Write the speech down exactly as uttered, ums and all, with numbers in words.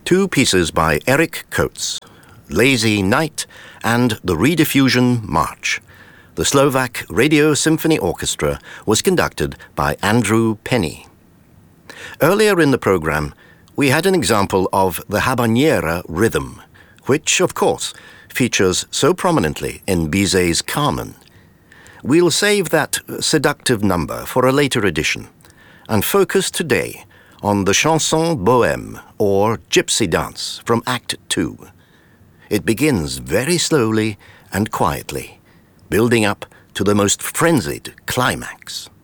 Two pieces by Eric Coates, Lazy Night and the Rediffusion March. The Slovak Radio Symphony Orchestra was conducted by Andrew Penny. Earlier in the program, we had an example of the habanera rhythm, which, of course, features so prominently in Bizet's Carmen. We'll save that seductive number for a later edition and focus today on the Chanson Bohème, or Gypsy Dance, from Act Two. It begins very slowly and quietly, building up to the most frenzied climax.